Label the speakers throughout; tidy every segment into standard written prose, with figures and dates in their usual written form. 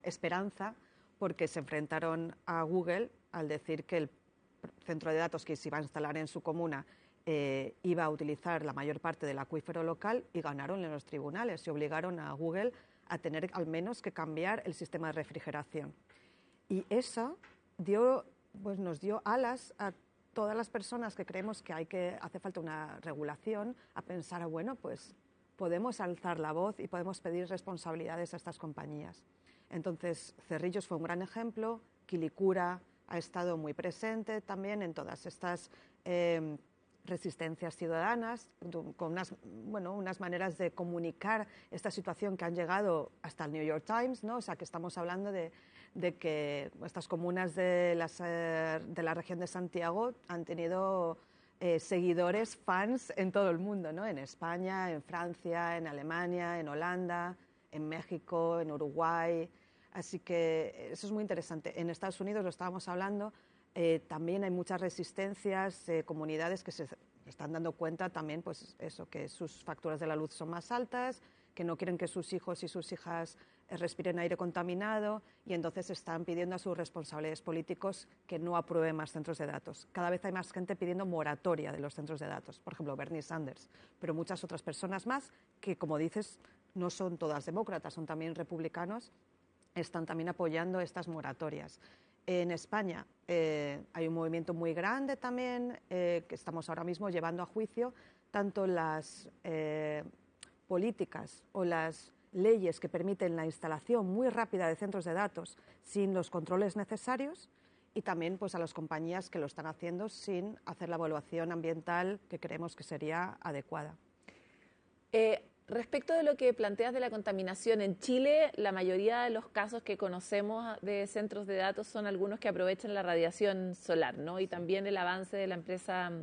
Speaker 1: esperanza porque se enfrentaron a Google al decir que el centro de datos que se iba a instalar en su comuna iba a utilizar la mayor parte del acuífero local, y ganaron en los tribunales y obligaron a Google a tener al menos que cambiar el sistema de refrigeración. Y eso nos dio alas a todas las personas que creemos que hace falta una regulación, a pensar, bueno, pues podemos alzar la voz y podemos pedir responsabilidades a estas compañías. Entonces, Cerrillos fue un gran ejemplo, Quilicura ha estado muy presente también en todas estas resistencias ciudadanas, con unas maneras de comunicar esta situación que han llegado hasta el New York Times, ¿no? O sea, que estamos hablando de que estas comunas de la región de Santiago han tenido seguidores, fans en todo el mundo, ¿no? En España, en Francia, en Alemania, en Holanda, en México, en Uruguay. Así que eso es muy interesante. En Estados Unidos, lo estábamos hablando, también hay muchas resistencias, comunidades que se están dando cuenta también, pues eso, que sus facturas de la luz son más altas, que no quieren que sus hijos y sus hijas respiren aire contaminado, y entonces están pidiendo a sus responsables políticos que no aprueben más centros de datos. Cada vez hay más gente pidiendo moratoria de los centros de datos, por ejemplo, Bernie Sanders, pero muchas otras personas más que, como dices, no son todas demócratas, son también republicanos, están también apoyando estas moratorias. En España hay un movimiento muy grande también que estamos ahora mismo llevando a juicio tanto las políticas o las leyes que permiten la instalación muy rápida de centros de datos sin los controles necesarios, y también pues a las compañías que lo están haciendo sin hacer la evaluación ambiental que creemos que sería adecuada.
Speaker 2: Respecto de lo que planteas de la contaminación, en Chile la mayoría de los casos que conocemos de centros de datos son algunos que aprovechan la radiación solar, ¿no? Y también el avance de la empresa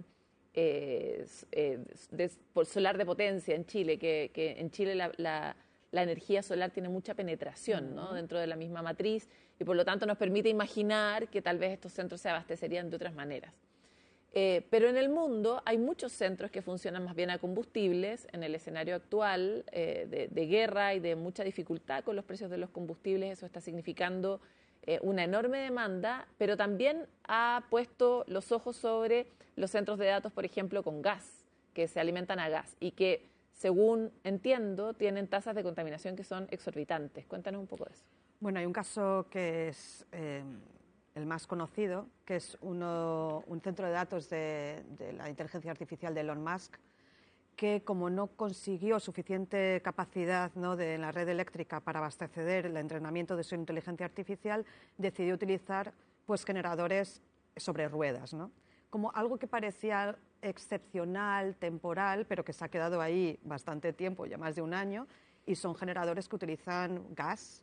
Speaker 2: solar de potencia en Chile, que en Chile la energía solar tiene mucha penetración, ¿no? Dentro de la misma matriz, y por lo tanto nos permite imaginar que tal vez estos centros se abastecerían de otras maneras. Pero en el mundo hay muchos centros que funcionan más bien a combustibles. En el escenario actual de guerra y de mucha dificultad con los precios de los combustibles, eso está significando una enorme demanda, pero también ha puesto los ojos sobre los centros de datos, por ejemplo, con gas, que se alimentan a gas y que, según entiendo, tienen tasas de contaminación que son exorbitantes. Cuéntanos un poco de eso.
Speaker 1: Bueno, hay un caso que es el más conocido, que es un centro de datos de la inteligencia artificial de Elon Musk, que como no consiguió suficiente capacidad, ¿no?, en la red eléctrica para abastecer el entrenamiento de su inteligencia artificial, decidió utilizar pues generadores sobre ruedas, ¿no? Como algo que parecía excepcional, temporal, pero que se ha quedado ahí bastante tiempo, ya más de un año, y son generadores que utilizan gas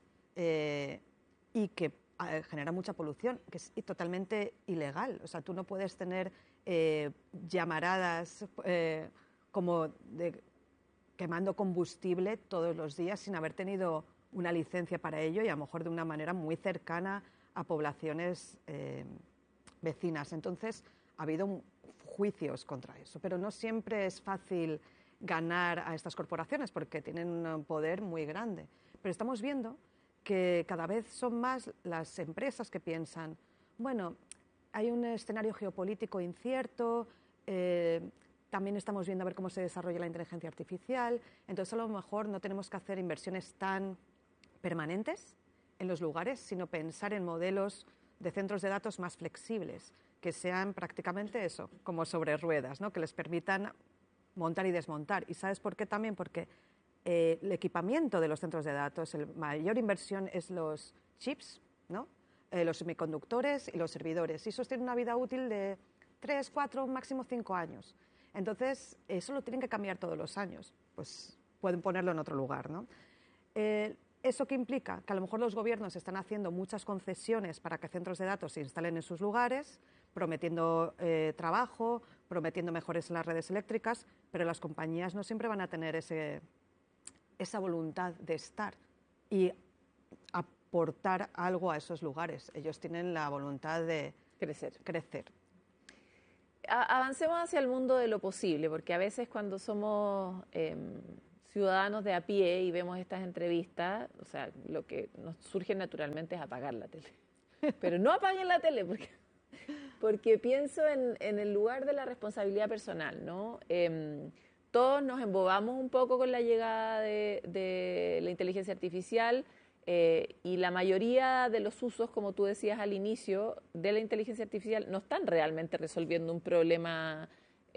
Speaker 1: y que genera mucha polución, que es totalmente ilegal. O sea, tú no puedes tener llamaradas como quemando combustible todos los días sin haber tenido una licencia para ello, y a lo mejor de una manera muy cercana a poblaciones vecinas. Entonces, ha habido juicios contra eso, pero no siempre es fácil ganar a estas corporaciones porque tienen un poder muy grande. Pero estamos viendo que cada vez son más las empresas que piensan, bueno, hay un escenario geopolítico incierto, también estamos viendo a ver cómo se desarrolla la inteligencia artificial, entonces a lo mejor no tenemos que hacer inversiones tan permanentes en los lugares, sino pensar en modelos de centros de datos más flexibles, que sean prácticamente eso, como sobre ruedas, ¿no?, que les permitan montar y desmontar. ¿Y sabes por qué también? Porque el equipamiento de los centros de datos, la mayor inversión es los chips, ¿no?, los semiconductores y los servidores. Y esos tienen una vida útil de 3, 4, máximo 5 años. Entonces, eso lo tienen que cambiar todos los años. Pues pueden ponerlo en otro lugar, ¿no? ¿Eso qué implica? Que a lo mejor los gobiernos están haciendo muchas concesiones para que centros de datos se instalen en sus lugares, prometiendo trabajo, prometiendo mejores en las redes eléctricas, pero las compañías no siempre van a tener esa voluntad de estar y aportar algo a esos lugares. Ellos tienen la voluntad de crecer.
Speaker 2: Avancemos hacia el mundo de lo posible, porque a veces cuando somos ciudadanos de a pie y vemos estas entrevistas, o sea, lo que nos surge naturalmente es apagar la tele. Pero no apaguen la tele, porque pienso en el lugar de la responsabilidad personal, ¿no? Todos nos embobamos un poco con la llegada de la inteligencia artificial y la mayoría de los usos, como tú decías al inicio, de la inteligencia artificial no están realmente resolviendo un problema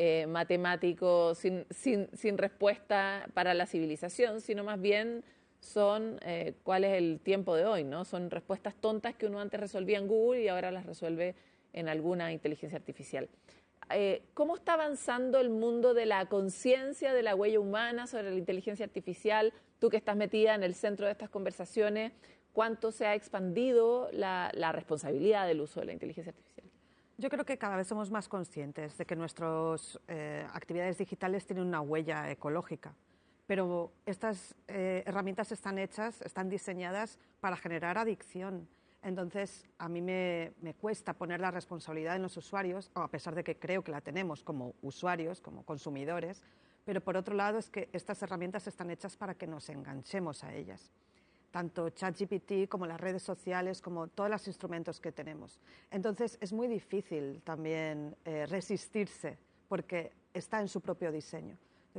Speaker 2: matemático sin respuesta para la civilización, sino más bien son cuál es el tiempo de hoy, ¿no? Son respuestas tontas que uno antes resolvía en Google y ahora las resuelve en alguna inteligencia artificial. ¿Cómo está avanzando el mundo de la conciencia, de la huella humana sobre la inteligencia artificial? Tú que estás metida en el centro de estas conversaciones, ¿cuánto se ha expandido la responsabilidad del uso de la inteligencia artificial?
Speaker 1: Yo creo que cada vez somos más conscientes de que nuestras actividades digitales tienen una huella ecológica, pero estas herramientas están diseñadas para generar adicción. Entonces, a mí me cuesta poner la responsabilidad en los usuarios, a pesar de que creo que la tenemos como usuarios, como consumidores, pero por otro lado es que estas herramientas están hechas para que nos enganchemos a ellas. Tanto ChatGPT como las redes sociales, como todos los instrumentos que tenemos. Entonces, es muy difícil también resistirse, porque está en su propio diseño.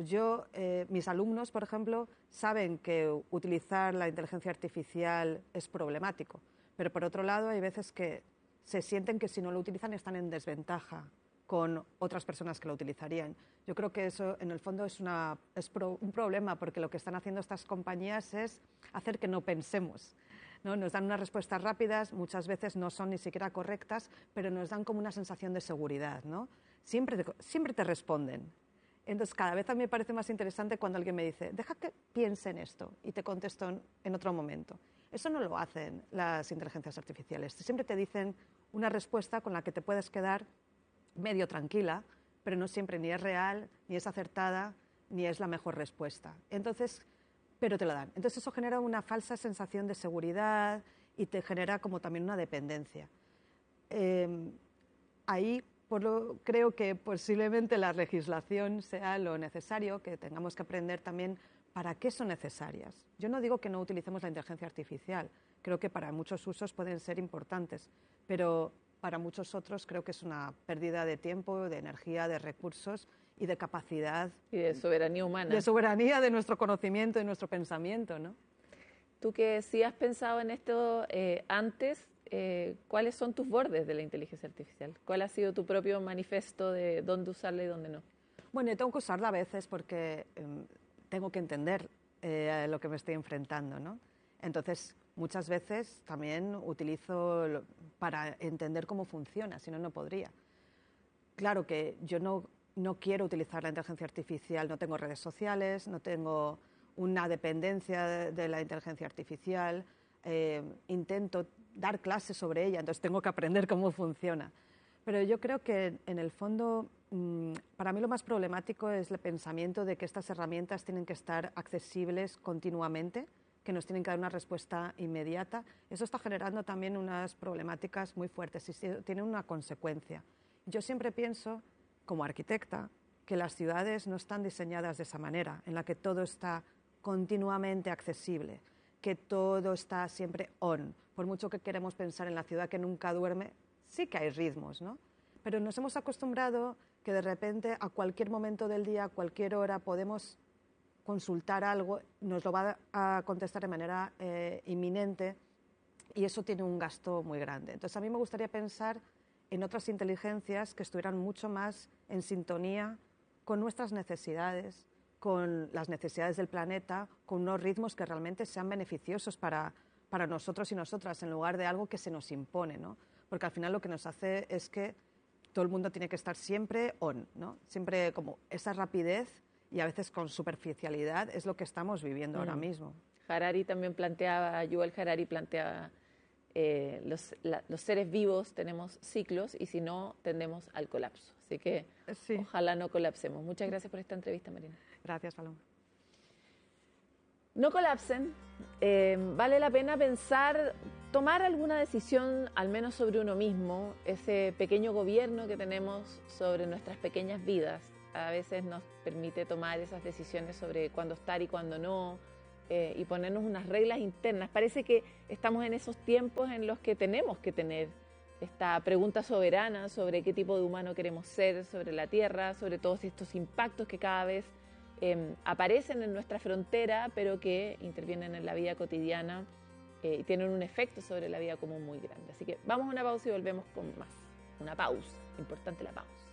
Speaker 1: Mis alumnos, por ejemplo, saben que utilizar la inteligencia artificial es problemático, pero por otro lado hay veces que se sienten que si no lo utilizan están en desventaja con otras personas que lo utilizarían. Yo creo que eso en el fondo es un problema, porque lo que están haciendo estas compañías es hacer que no pensemos, ¿no? Nos dan unas respuestas rápidas, muchas veces no son ni siquiera correctas, pero nos dan como una sensación de seguridad, ¿no? Siempre te responden. Entonces, cada vez a mí me parece más interesante cuando alguien me dice, deja que piense en esto y te contesto en otro momento. Eso no lo hacen las inteligencias artificiales. Siempre te dicen una respuesta con la que te puedes quedar medio tranquila, pero no siempre ni es real, ni es acertada, ni es la mejor respuesta. Entonces, pero te la dan. Entonces eso genera una falsa sensación de seguridad y te genera como también una dependencia. Ahí creo que posiblemente la legislación sea lo necesario, que tengamos que aprender también para qué son necesarias. Yo no digo que no utilicemos la inteligencia artificial, creo que para muchos usos pueden ser importantes, pero para muchos otros creo que es una pérdida de tiempo, de energía, de recursos y de capacidad.
Speaker 2: Y de soberanía humana.
Speaker 1: De soberanía de nuestro conocimiento, de nuestro pensamiento, ¿no?
Speaker 2: Tú que sí has pensado en esto antes, ¿cuáles son tus bordes de la inteligencia artificial? ¿Cuál ha sido tu propio manifiesto de dónde usarla y dónde no?
Speaker 1: Bueno, yo tengo que usarla a veces porque tengo que entender lo que me estoy enfrentando, ¿no? Entonces, muchas veces también utilizo para entender cómo funciona, si no, no podría. Claro que yo no quiero utilizar la inteligencia artificial, no tengo redes sociales, no tengo una dependencia de la inteligencia artificial, intento dar clases sobre ella, entonces tengo que aprender cómo funciona. Pero yo creo que en el fondo, para mí lo más problemático es el pensamiento de que estas herramientas tienen que estar accesibles continuamente, que nos tienen que dar una respuesta inmediata. Eso está generando también unas problemáticas muy fuertes y tiene una consecuencia. Yo siempre pienso, como arquitecta, que las ciudades no están diseñadas de esa manera, en la que todo está continuamente accesible, que todo está siempre on. Por mucho que queremos pensar en la ciudad que nunca duerme, sí que hay ritmos, ¿no? Pero nos hemos acostumbrado que de repente a cualquier momento del día, a cualquier hora, podemos consultar algo, nos lo va a contestar de manera inminente y eso tiene un gasto muy grande. Entonces a mí me gustaría pensar en otras inteligencias que estuvieran mucho más en sintonía con nuestras necesidades, con las necesidades del planeta, con unos ritmos que realmente sean beneficiosos para nosotros y nosotras, en lugar de algo que se nos impone, ¿no? Porque al final lo que nos hace es que todo el mundo tiene que estar siempre on, ¿no? Siempre como esa rapidez y a veces con superficialidad es lo que estamos viviendo ahora mismo.
Speaker 2: Yuval Harari planteaba, los seres vivos tenemos ciclos y si no, tendemos al colapso. Así que sí, ojalá no colapsemos. Muchas gracias por esta entrevista, Marina.
Speaker 1: Gracias, Paloma.
Speaker 2: No colapsen. Vale la pena pensar, tomar alguna decisión, al menos sobre uno mismo, ese pequeño gobierno que tenemos sobre nuestras pequeñas vidas. a veces nos permite tomar esas decisiones sobre cuándo estar y cuándo no, y ponernos unas reglas internas. Parece que estamos en esos tiempos en los que tenemos que tener esta pregunta soberana sobre qué tipo de humano queremos ser, sobre la Tierra, sobre todos estos impactos que cada vez aparecen en nuestra frontera, pero que intervienen en la vida cotidiana y tienen un efecto sobre la vida común muy grande. Así que vamos a una pausa y volvemos con más. Una pausa, importante la pausa.